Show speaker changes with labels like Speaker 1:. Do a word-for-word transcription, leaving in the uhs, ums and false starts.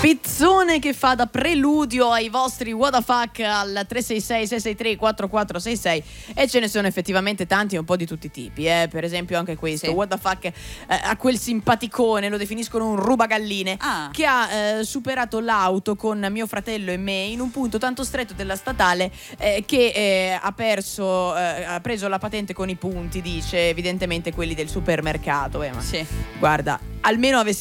Speaker 1: Pizzone che fa da preludio ai vostri what the fuck al tre sei sei sei sei tre quattro quattro sei sei, e ce ne sono effettivamente tanti, un po' di tutti i tipi, eh. Per esempio anche questo, sì. What the fuck eh, a quel simpaticone, lo definiscono un rubagalline, ah. che ha eh, superato l'auto con mio fratello e me in un punto tanto stretto della statale eh, che eh, ha perso eh, ha preso la patente con i punti, dice, evidentemente quelli del supermercato, eh, ma
Speaker 2: sì.
Speaker 1: guarda, almeno avessi